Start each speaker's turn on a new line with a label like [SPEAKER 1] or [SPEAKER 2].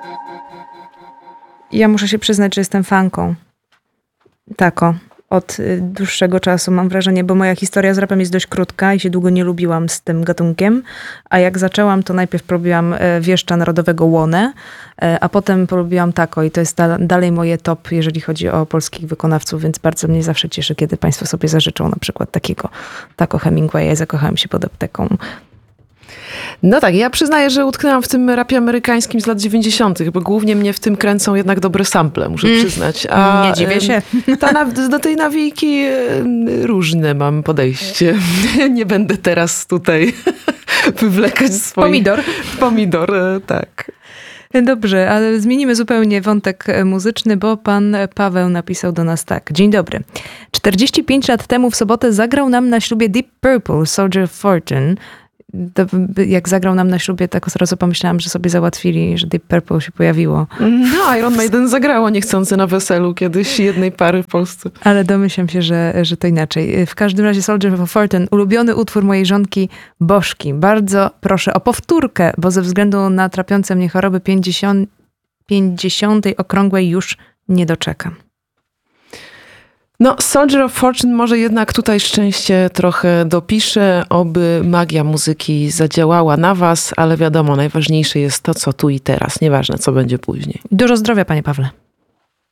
[SPEAKER 1] Ja muszę się przyznać, że jestem fanką. Tako. Od dłuższego czasu mam wrażenie, bo moja historia z rapem jest dość krótka i się długo nie lubiłam z tym gatunkiem. A jak zaczęłam, to najpierw polubiłam wieszcza narodowego Łonę, a potem polubiłam Tako i to jest dalej moje top, jeżeli chodzi o polskich wykonawców, więc bardzo mnie zawsze cieszy, kiedy państwo sobie zażyczą na przykład takiego Tako Hemingwaya. Zakochałam się pod apteką.
[SPEAKER 2] No tak, ja przyznaję, że utknęłam w tym rapie amerykańskim z lat 90., bo głównie mnie w tym kręcą jednak dobre sample, muszę przyznać. A
[SPEAKER 1] nie dziwię się.
[SPEAKER 2] Do tej nawijki różne mam podejście. Nie będę teraz tutaj wywlekać swoich... Pomidor, tak.
[SPEAKER 1] Dobrze, ale zmienimy zupełnie wątek muzyczny, bo pan Paweł napisał do nas tak. Dzień dobry. 45 lat temu w sobotę zagrał nam na ślubie Deep Purple, Soldier of Fortune. Jak zagrał nam na ślubie, tak od razu pomyślałam, że sobie załatwili, że Deep Purple się pojawiło.
[SPEAKER 2] No, Iron Maiden zagrało niechcący na weselu kiedyś jednej pary w Polsce.
[SPEAKER 1] Ale domyślam się, że to inaczej. W każdym razie Soldier of Fortune, ulubiony utwór mojej żonki Bożki. Bardzo proszę o powtórkę, bo ze względu na trapiące mnie choroby 50. okrągłej już nie doczekam.
[SPEAKER 2] No, Soldier of Fortune może jednak tutaj szczęście trochę dopisze, oby magia muzyki zadziałała na was, ale wiadomo, najważniejsze jest to, co tu i teraz, nieważne, co będzie później.
[SPEAKER 1] Dużo zdrowia, panie Pawle.